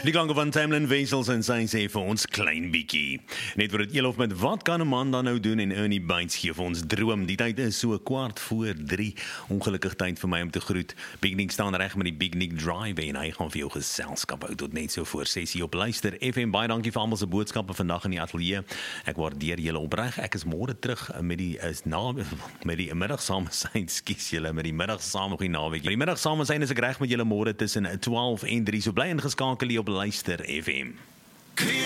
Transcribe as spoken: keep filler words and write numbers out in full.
Die klanke van Tamlin Wessels en sy sê vir ons klein bietjie. Net vir dit eelof met wat kan 'n man dan nou doen en Ernie Bates gee vir ons droom. Die tyd is so kwart voor drie. Ongelukkig tyd vir my om te groet. Big Nick staan reg met die Big Nick Drive en hy gaan vir jou geselskap hou tot net so voor sessie op Luister F M. Baie dankie vir almal se boodskappe vandag in die ateljee. Ek waardeer julle opreg. Ek is môre terug met die is na met die middag saam syn, skus julle met die middag saam nog die naweek. Met die middag saam syn is ek reg met julle môre tussen twaalf en drie. So bly ingeskakel hier op Luister F M.